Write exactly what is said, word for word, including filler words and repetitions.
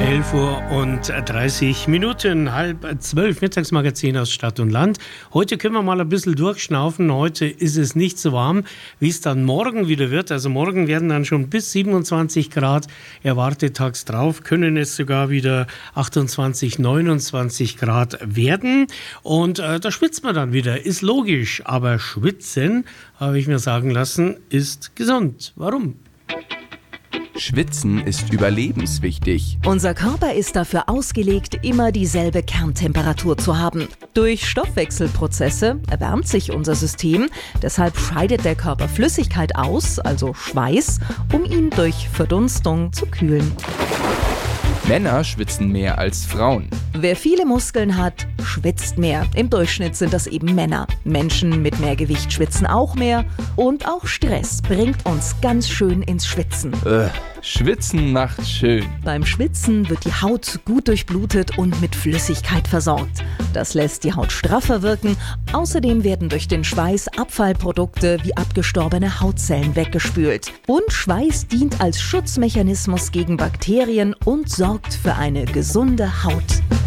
elf Uhr und dreißig Minuten, halb zwölf, Mittagsmagazin aus Stadt und Land. Heute können wir mal ein bisschen durchschnaufen. Heute ist es nicht so warm, wie es dann morgen wieder wird. Also morgen werden dann schon bis siebenundzwanzig Grad erwartet. Tags drauf können es sogar wieder achtundzwanzig, neunundzwanzig Grad werden. Und äh, da schwitzt man dann wieder. Ist logisch, aber schwitzen, habe ich mir sagen lassen, ist gesund. Warum? Schwitzen ist überlebenswichtig. Unser Körper ist dafür ausgelegt, immer dieselbe Kerntemperatur zu haben. Durch Stoffwechselprozesse erwärmt sich unser System, deshalb scheidet der Körper Flüssigkeit aus, also Schweiß, um ihn durch Verdunstung zu kühlen. Männer schwitzen mehr als Frauen. Wer viele Muskeln hat, schwitzt mehr. Im Durchschnitt sind das eben Männer. Menschen mit mehr Gewicht schwitzen auch mehr. Und auch Stress bringt uns ganz schön ins Schwitzen. Äh, Schwitzen macht schön. Beim Schwitzen wird die Haut gut durchblutet und mit Flüssigkeit versorgt. Das lässt die Haut straffer wirken. Außerdem werden durch den Schweiß Abfallprodukte wie abgestorbene Hautzellen weggespült. Und Schweiß dient als Schutzmechanismus gegen Bakterien und sorgt für eine gesunde Haut.